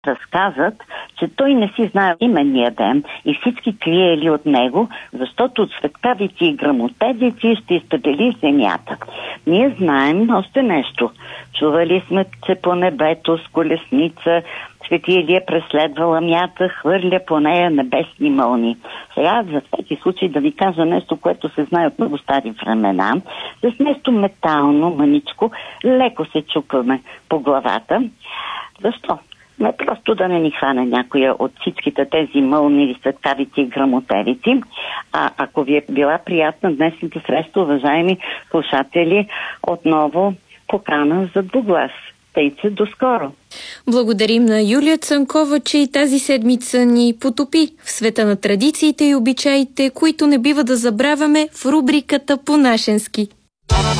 разказът, че той не си знае имения ден и всички криели от него, защото от светкавици и грамотевици ще изпредели земята. Ние знаем още нещо. Чували сме, че по небето с колесница Свети Илия преследва ламята, хвърля по нея небесни мълни. Сега за всеки случай да ви кажа нещо, което се знае от много стари времена. С нещо метално, мъничко, леко се чупваме по главата. Защо? Не просто да не ни хване някоя от всичките тези мълни, светкавици и грамотевици. А ако ви е била приятна днесната среща, уважаеми слушатели, отново покана за двуглас. Тъйце, до скоро! Благодарим на Юлия Цанкова, че и тази седмица ни потопи в света на традициите и обичаите, които не бива да забравяме в рубриката по-нашенски.